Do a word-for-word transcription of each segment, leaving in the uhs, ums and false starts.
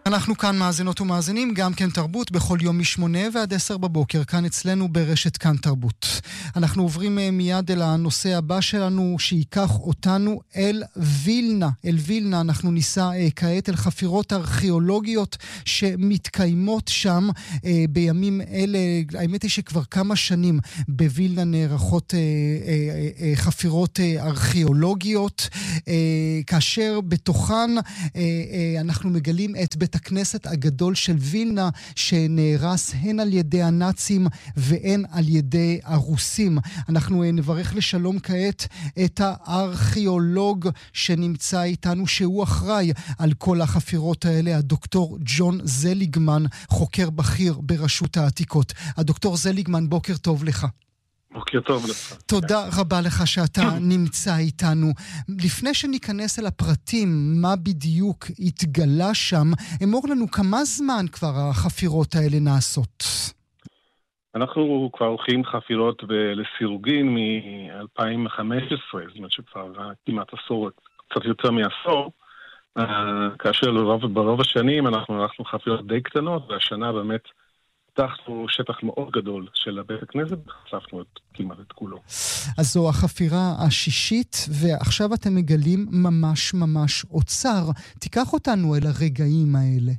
אנחנו כאן מאזינות ומאזינים, גם כן תרבות, בכל יום משמונה ועד עשר בבוקר, כאן אצלנו ברשת כאן תרבות. אנחנו עוברים מיד אל הנושא הבא שלנו, שייקח אותנו אל וילנה. אל וילנה אנחנו ניסע אה, כעת אל חפירות ארכיאולוגיות שמתקיימות שם אה, בימים אלה. האמת היא שכבר כמה שנים בווילנה נערכות אה, אה, אה, חפירות אה, ארכיאולוגיות, אה, כאשר בתוכן אה, אה, אנחנו מגלים את בית הכנסת הגדול של וילנה, שנהרס הן על ידי הנאצים והן על ידי הרוסים. אנחנו נברך לשלום כעת את הארכיאולוג שנמצא איתנו, שהוא אחראי על כל החפירות האלה, הדוקטור ג'ון זליגמן, חוקר בכיר ברשות העתיקות. הדוקטור זליגמן, בוקר טוב לך. בוקר טוב לך. תודה רבה לך שאתה נמצא איתנו. לפני שניכנס אל הפרטים, מה בדיוק התגלה שם, אמור לנו כמה זמן כבר החפירות האלה נעשות? אנחנו כבר הולכים חפירות לסירוגין מ-אלפיים וחמש עשרה, זאת אומרת שכבר כמעט עשור, קצת יותר מעשור, כאשר ברוב השנים אנחנו הלכנו חפירות די קטנות, והשנה באמת פתחנו שטח מאוד גדול של בית הכנסת, וחשפנו את כמעט את כולו. אז זו החפירה השישית, ועכשיו אתם מגלים ממש ממש אוצר. תיקח אותנו אל הרגעים האלה.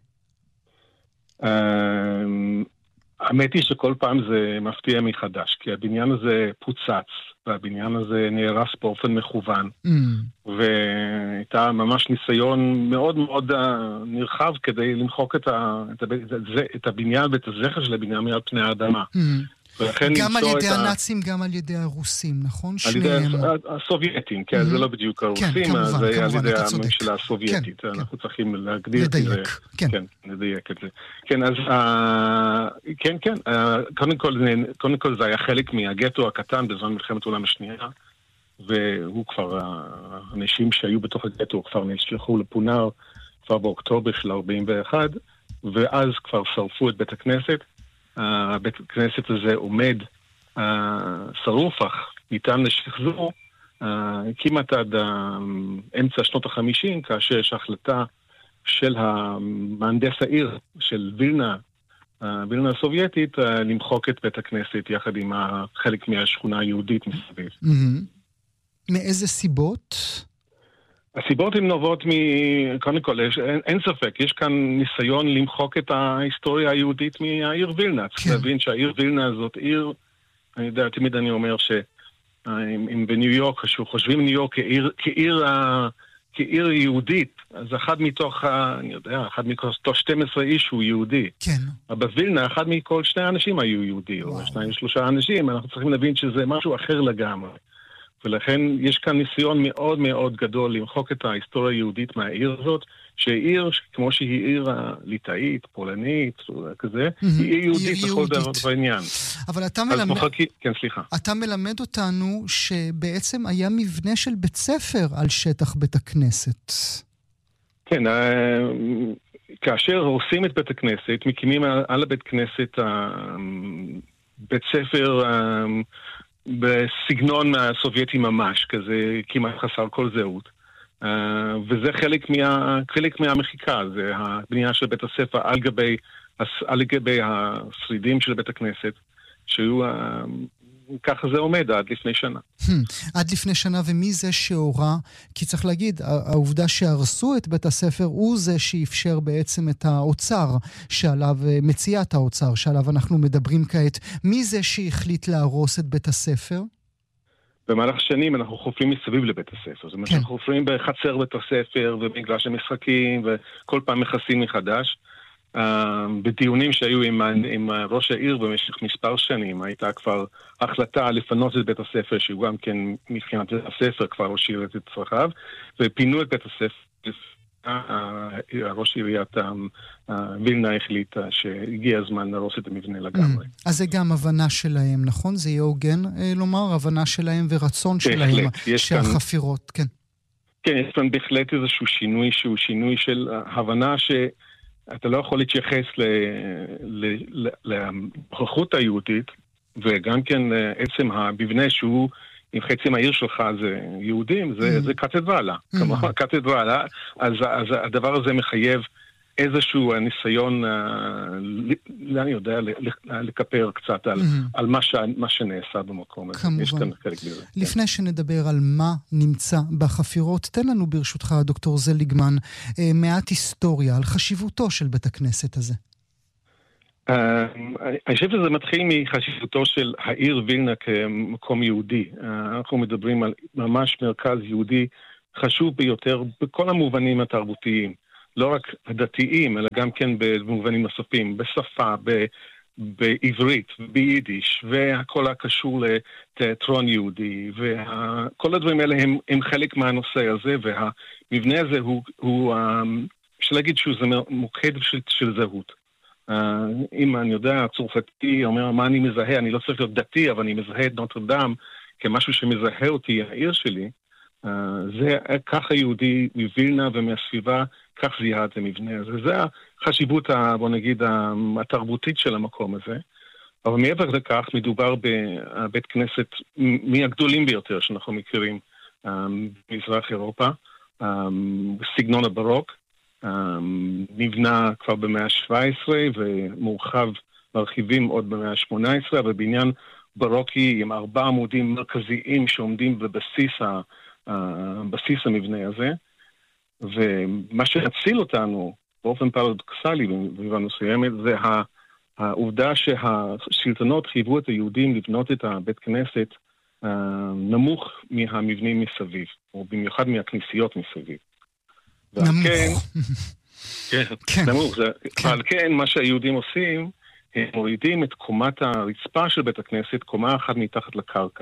האמת היא שכל פעם זה מפתיע מחדש, כי הבניין הזה פוצץ, והבניין הזה נהרס באופן מכוון, mm. והייתה ממש ניסיון מאוד מאוד נרחב כדי למחוק את, ה, את, ה, את הבניין ואת הזכר של הבניין מעל פני האדמה. Mm. גם על ידי הנאצים, גם על ידי הרוסים, נכון? על ידי הסובייטים, כן, זה לא בדיוק הרוסים, זה על ידי הממשלה הסובייטית. אנחנו צריכים להגדיר את זה. כן, לדייק את זה. כן, אז, כן, כן, קודם כל זה היה חלק מהגטו הקטן בזמן מלחמת העולם השנייה, והוא כבר, האנשים שהיו בתוך הגטו כבר נשלחו לפונר כבר באוקטובר של ארבעים ואחת, ואז כבר שרפו את בית הכנסת. הבית הכנסת הזה עומד שרוף, אך ניתן לשחזור כמעט עד אמצע שנות החמישים, כאשר יש החלטה של המהנדס העיר של וילנה, וילנה הסובייטית, למחוק את בית הכנסת יחד עם חלק מהשכונה היהודית מסביב. מאיזה סיבות? הסיבות הן נובעות מ... קודם כל, אין, אין ספק, יש כאן ניסיון למחוק את ההיסטוריה היהודית מהעיר וילנה. כן. צריך להבין שהעיר וילנה זאת עיר, אני יודע, תמיד אני אומר שאם בניו יורק, חושבים ניו יורק כעיר, כעיר, כעיר יהודית, אז אחד מתוך, אני יודע, אחד מתוך שתים עשרה איש הוא יהודי. כן. אבל בווילנה, אחד מכל שני אנשים היו יהודי, וואו. או שניים שלושה אנשים, אנחנו צריכים להבין שזה משהו אחר לגמרי. ולכן יש כאן ניסיון מאוד מאוד גדול למחוק את ההיסטוריה היהודית מהעיר הזאת, שעיר, כמו שהיא עיר ליטאית, פולנית, כזה, היא עיר יהודית לכל דבר בעניין. אבל אתה מלמד... כן, סליחה. אתה מלמד אותנו שבעצם היה מבנה של בית ספר על שטח בית הכנסת. כן, כאשר הורסים את בית הכנסת, מקימים על הבית כנסת בית ספר... בסגנון הסובייטי ממש, כזה כמעט חסר כל זהות. Uh, וזה חלק, מה, חלק מהמחיקה, זה הבנייה של בית הספר על גבי, על גבי השרידים של בית הכנסת, שהיו, uh, ככה זה עומד עד לפני שנה. עד לפני שנה, ומי זה שהורה? כי צריך להגיד, העובדה שהרסו את בית הספר הוא זה שאפשר בעצם את האוצר שעליו, מציאת האוצר שעליו אנחנו מדברים כעת. מי זה שהחליט להרוס את בית הספר? במהלך שנים אנחנו חופרים מסביב לבית הספר. זאת אומרת, כן. אנחנו חופרים בחצר בית הספר ובמגרש המשחקים, וכל פעם מכסים מחדש. Uh, בדיונים שהיו עם, עם ראש העיר במשך מספר שנים, הייתה כבר החלטה לפנות את בית הספר, שהוא גם כן מבחינת בית הספר כבר הושאיר את צרכיו, ופינו את בית הספר. ראש עיריית וילנה החליטה שהגיע הזמן להרוס את המבנה לגמרי. אז זה גם הבנה שלהם, נכון? זה יהיה הוגן לומר, הבנה שלהם ורצון שלהם שהחפירות, כן. כן, יש כאן בהחלט איזשהו שינוי, שהוא שינוי של הבנה ש... אתה לא יכול להתייחס לפרחות היהודית, וגם כן עצם המבנה שהוא, עם חצי מהעיר שלך זה יהודים, זה, זה קתדרלה. כלומר, קתדרלה, אז, אז הדבר הזה מחייב איזשהו ניסיון, אני יודע, לקפר קצת על מה שנעשה במקום הזה. כמובן. לפני שנדבר על מה נמצא בחפירות, תן לנו ברשותך, דוקטור זליגמן, מעט היסטוריה על חשיבותו של בית הכנסת הזה. אני חושב שזה מתחיל מחשיבותו של העיר וילנה כמקום יהודי. אנחנו מדברים על ממש מרכז יהודי חשוב ביותר בכל המובנים התרבותיים. לא רק הדתיים, אלא גם כן במובנים נוספים, בשפה, ב, בעברית, ביידיש, והכל הקשור לתיאטרון יהודי, וכל הדברים האלה הם, הם חלק מהנושא הזה, והמבנה הזה הוא, הוא אפשר להגיד שהוא מוקד של, של זהות. אם אני יודע, הצרפתי אומר, מה אני מזהה? אני לא צריך להיות דתי, אבל אני מזהה את נוטרדם כמשהו שמזהה אותי, העיר שלי. זה ככה יהודי מווילנה ומהסביבה, כך זיהה את המבנה הזה. זה החשיבות, בוא נגיד, התרבותית של המקום הזה. אבל מעבר לכך, מדובר בבית כנסת מהגדולים ביותר שאנחנו מכירים במזרח אירופה, בסגנון הברוק, נבנה כבר במאה ה-שבע עשרה ומורחב מרחיבים עוד במאה ה-שמונה עשרה, אבל בניין ברוקי עם ארבעה עמודים מרכזיים שעומדים בבסיס ה... בסיס המבנה הזה, ומה שהציל אותנו באופן פרדוקסלי במובן מסוימת, זה העובדה שהשלטונות חייבו את היהודים לבנות את הבית כנסת נמוך מהמבנים מסביב, או במיוחד מהכנסיות מסביב. נמוך. כן, נמוך. על כן, מה שהיהודים עושים, הם מורידים את קומת הרצפה של בית הכנסת, קומה אחת מתחת לקרקע.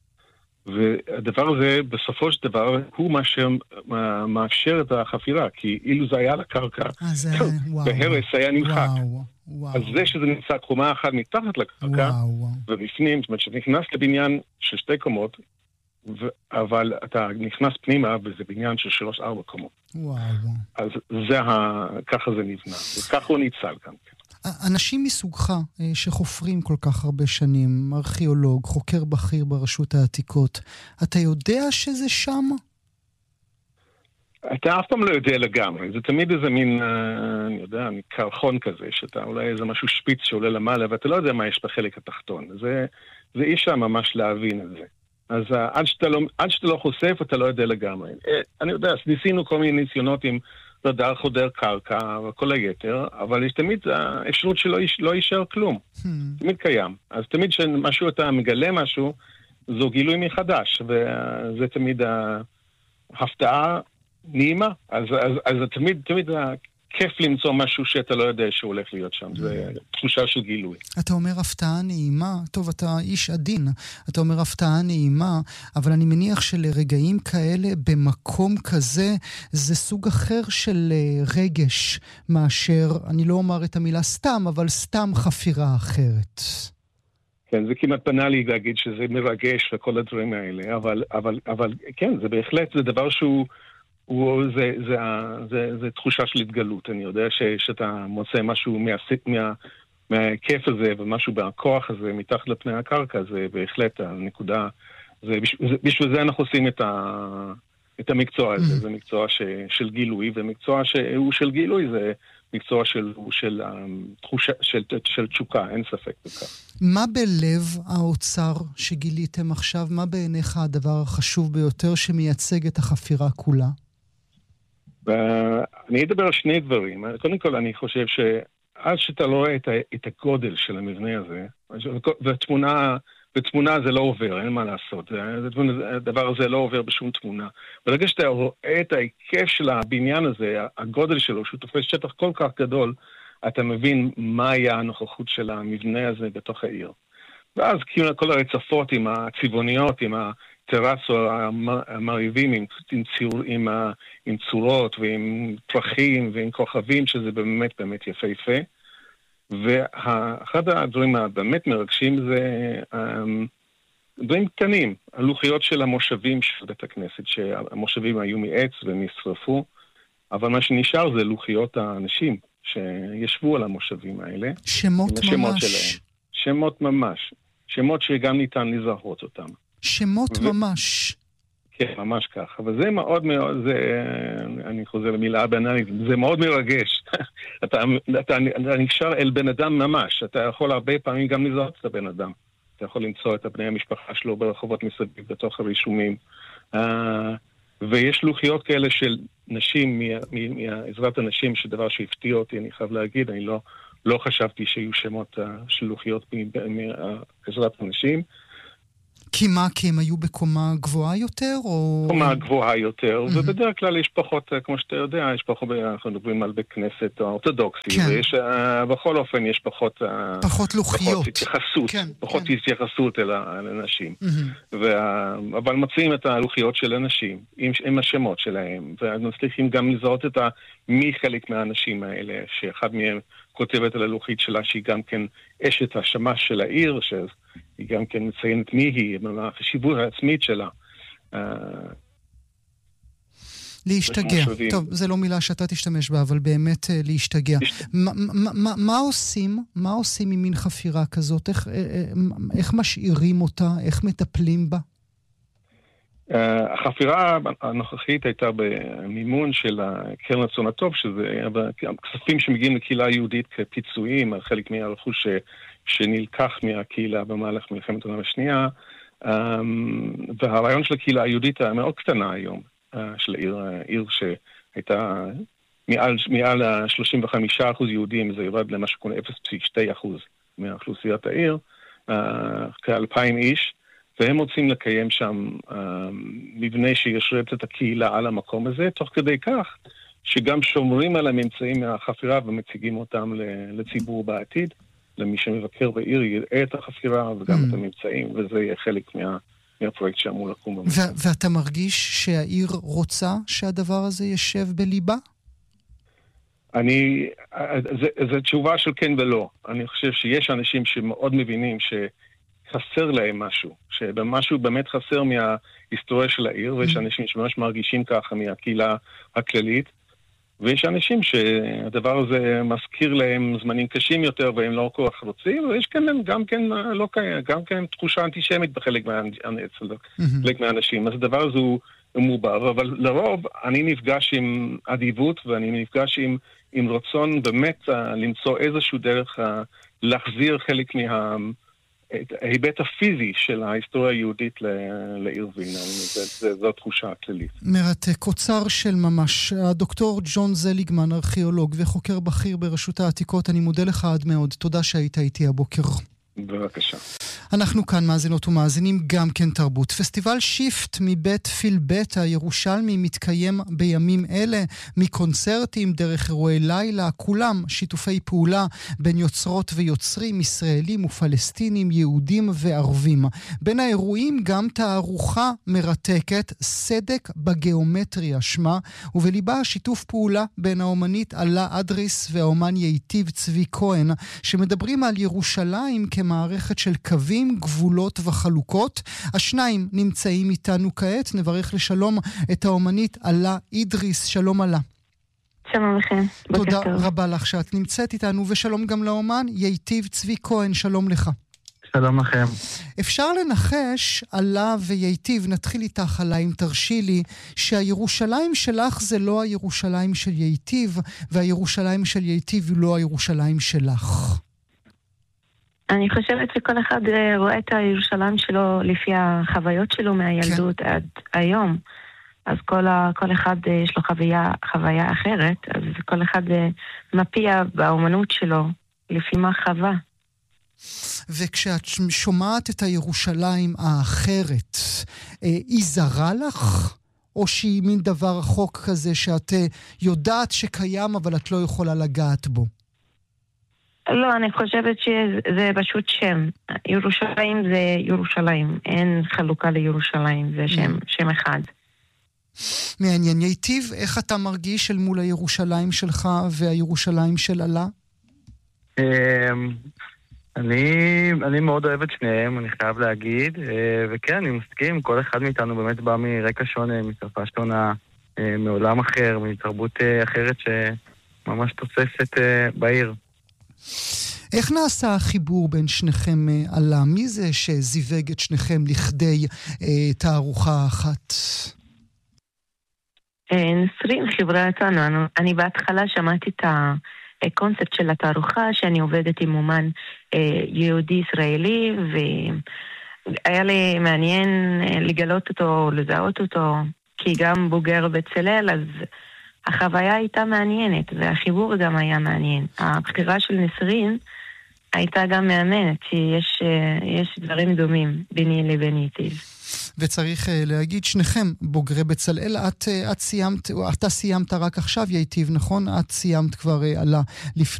והדבר הזה, בסופו של דבר, הוא מאפשר את החפירה, כי אילו זה היה לקרקע, בהרס היה נמחק. אז זה שזה נמצא קומה אחת מתחת לקרקע, ובפנים, זאת אומרת, שנכנס לבניין של שתי קומות, אבל אתה נכנס פנימה, וזה בניין של שלוש ארבע קומות. אז ככה זה נבנה, וככה הוא ניצל גם כן. אנשים מסוגך שחופרים כל כך הרבה שנים, ארכיאולוג, חוקר בכיר ברשות העתיקות, אתה יודע שזה שם? אתה אף פעם לא יודע לגמרי, זה תמיד איזה מין, אני יודע, קרחון כזה, שאתה אולי איזה משהו שפיץ שעולה למעלה, ואתה לא יודע מה יש בחלק התחתון. זה, זה אי שם ממש להבין את זה. אז עד שאתה לא, עד שאתה לא חושף, אתה לא יודע לגמרי. אני יודע, ניסינו כל מיני ניסיונות עם רדאר חודר קרקע וכל היתר, אבל יש תמיד האפשרות שלא לא יישאר כלום. Hmm. תמיד קיים. אז תמיד שמשהו אתה מגלה משהו, זו גילוי מחדש, וזה תמיד ההפתעה נעימה. אז, אז, אז תמיד, תמיד כיף למצוא משהו שאתה לא יודע שהוא הולך להיות שם. זה תחושה של גילוי. אתה אומר הפתעה נעימה, טוב, אתה איש עדין, אתה אומר הפתעה נעימה, אבל אני מניח שלרגעים כאלה, במקום כזה, זה סוג אחר של רגש, מאשר, אני לא אומר את המילה סתם, אבל סתם חפירה אחרת. כן, זה כמעט בנאלי להגיד שזה מרגש וכל הדברים האלה, אבל, אבל, אבל כן, זה בהחלט, זה דבר שהוא, הוא, זה, זה, זה, זה תחושה של התגלות. אני יודע ש, שאתה מוצא משהו מה, מה, מהכיף הזה ומשהו בכוח הזה מתחת לפני הקרקע, זה בהחלט הנקודה, זה, בשביל זה אנחנו עושים את, ה, את המקצוע הזה, זה מקצוע ש, של גילוי, ומקצוע שהוא של גילוי זה מקצוע של, של, תחושה, של, של תשוקה, אין ספק בכך. מה בלב האוצר שגיליתם עכשיו, מה בעיניך הדבר החשוב ביותר שמייצג את החפירה כולה? אני אדבר על שני דברים. קודם כל, אני חושב שעד שאתה לא רואה את הגודל של המבנה הזה, והתמונה, בתמונה זה לא עובר, אין מה לעשות. הדבר הזה לא עובר בשום תמונה. ברגע שאתה רואה את ההיקף של הבניין הזה, הגודל שלו, שהוא תופס שטח כל כך גדול, אתה מבין מה היה הנוכחות של המבנה הזה בתוך העיר. ואז כאילו כל הרצפות עם הצבעוניות, עם הטרסו המרהיבים, עם, עם, ציור, עם, עם צורות ועם פרחים ועם כוכבים, שזה באמת באמת יפהפה. ואחד הדברים הבאמת מרגשים זה דברים קטנים, הלוחיות של המושבים של בית הכנסת, שהמושבים היו מעץ ונשרפו, אבל מה שנשאר זה לוחיות האנשים שישבו על המושבים האלה. שמות ממש. שלהם. שמות ממש. שמות שגם ניתן לזהות אותם. שמות ו... ממש. כן, ממש כך. אבל זה מאוד מאוד, זה, אני חוזר למילה בנאליזם, זה מאוד מרגש. אתה, אתה, אתה נקשר אל בן אדם ממש. אתה יכול הרבה פעמים גם לזהות את הבן אדם. אתה יכול למצוא את בני המשפחה שלו ברחובות מסביב, בתוך הרישומים. Uh, ויש לוחיות כאלה של נשים, מעזרת הנשים, שדבר שהפתיע אותי, אני חייב להגיד, אני לא, לא חשבתי שיהיו שמות uh, של לוחיות מעזרת הנשים. כי מה? כי הם היו בקומה גבוהה יותר? או... קומה גבוהה יותר, mm-hmm. ובדרך כלל יש פחות, כמו שאתה יודע, יש פחות, אנחנו מדברים על בית כנסת האורתודוקסי, כן. ויש, uh, בכל אופן יש פחות... Uh, פחות לוחיות. פחות התייחסות, כן, פחות כן. התייחסות אל האנשים. Mm-hmm. וה, אבל מציעים את הלוחיות של אנשים, עם, עם השמות שלהם, ומצליחים גם לזהות את מי חלק מהאנשים האלה, שאחד מהם כותבת על הלוחית שלה, שהיא גם כן אשת השמש של העיר, ש... היא גם כן מציינת מי היא, מה החשיבות העצמית שלה. להשתגע. טוב, זה לא מילה שאתה תשתמש בה, אבל באמת להשתגע. מה עושים? מה עושים עם מין חפירה כזאת? איך משאירים אותה? איך מטפלים בה? החפירה הנוכחית הייתה במימון של קרן רצון הטוב, שזה כספים שמגיעים לקהילה היהודית כפיצויים, חלק מהרכוש שנלקח מהקהילה במהלך מלחמת העולם השנייה, והרעיון של הקהילה היהודית היה מאוד קטנה היום, של עיר, עיר שהייתה מעל, מעל שלושים וחמישה אחוז יהודים, זה ירד למשהו כמו אפס נקודה שתיים אחוז מאוכלוסיית העיר, כאלפיים איש, והם רוצים לקיים שם מבנה שישרת את הקהילה על המקום הזה, תוך כדי כך שגם שומרים על הממצאים מהחפירה ומציגים אותם לציבור בעתיד. למי שמבקר בעיר יראה את החפירה וגם mm. את הממצאים, וזה יהיה חלק מה, מהפרויקט שאמור לקום במקום. ו- ואתה מרגיש שהעיר רוצה שהדבר הזה ישב בליבה? אני, זה, זה תשובה של כן ולא. אני חושב שיש אנשים שמאוד מבינים שחסר להם משהו, שמשהו באמת חסר מההיסטוריה של העיר, ויש אנשים שממש מרגישים ככה מהקהילה הכללית, ויש אנשים שהדבר הזה מזכיר להם זמנים קשים יותר והם לא כל כך רוצים, ויש כאן גם כן, לא, גם כן תחושה אנטישמית בחלק מהאנשים. אז הדבר הזה הוא מובר, אבל לרוב אני נפגש עם אדיבות ואני נפגש עם, עם רצון באמת למצוא איזשהו דרך להחזיר חלק מה... ההיבט הפיזי של ההיסטוריה היהודית לעיר וינה, זו התחושה הכללית. מרתק, קוצר של ממש. הדוקטור ג'ון זליגמן, ארכיאולוג וחוקר בכיר ברשות העתיקות, אני מודה לך עד מאוד. תודה שהיית איתי הבוקר. בבקשה. אנחנו כאן מאזינות ומאזינים גם כן תרבות. פסטיבל שיפט מבית פילבט הירושלמי מתקיים בימים אלה, מקונצרטים דרך אירועי לילה, כולם שיתופי פעולה בין יוצרות ויוצרים ישראלים ופלסטינים, יהודים וערבים. בין האירועים גם תערוכה מרתקת, סדק בגיאומטריה שמה, ובליבה שיתוף פעולה בין האומנית אלה אדריס והאומן ייטיב צבי כהן, שמדברים על ירושלים כמערכת של קווים, גבולות וחלוקות. השניים נמצאים איתנו כעת. נברך לשלום את האומנית אלה אדריס. שלום אלה. שלום לכם. תודה רבה לך שאת נמצאת איתנו, ושלום גם לאומן ייטיב צבי כהן. שלום לך. שלום לכם. אפשר לנחש, אלה וייטיב, נתחיל איתך אלה אם תרשי לי, שהירושלים שלך זה לא הירושלים של ייטיב, והירושלים של ייטיב היא לא הירושלים שלך. אני חושבת שכל אחד רואה את הירושלים שלו לפי החוויות שלו מהילדות כן. עד היום. אז כל, ה, כל אחד יש לו חוויה, חוויה אחרת, אז כל אחד מפיע באומנות שלו לפי מה חווה. וכשאת שומעת את הירושלים האחרת, היא זרה לך? או שהיא מין דבר רחוק כזה שאת יודעת שקיים אבל את לא יכולה לגעת בו? לא, אני חושבת שזה פשוט שם. ירושלים זה ירושלים. אין חלוקה לירושלים, זה שם, שם אחד. מעניין. ייטיב, איך אתה מרגיש אל מול הירושלים שלך והירושלים של אלה? אני, אני מאוד אוהב את שניהם, אני חייב להגיד. וכן, אני מסכים, כל אחד מאיתנו באמת בא מרקע שונה, משפה שונה, מעולם אחר, מתרבות אחרת שממש תוססת בעיר. איך נעשה החיבור בין שניכם עלה? מי זה שזיווג את שניכם לכדי אה, תערוכה אחת? נסרין חיברה אותנו. אני בהתחלה שמעתי את הקונספט של התערוכה, שאני עובדת עם אומן אה, יהודי-ישראלי, והיה לי מעניין לגלות אותו, לזהות אותו, כי גם בוגר בצלאל, אז החוויה הייתה מעניינת, והחיבור גם היה מעניין. הבחירה של נסרין הייתה גם מאמנת, שיש יש דברים דומים ביני לבין יטיב. וצריך להגיד, שניכם בוגרי בצלאל, את, את סיימת, אתה סיימת רק עכשיו, יטיב, נכון? את סיימת כבר עלה לפני.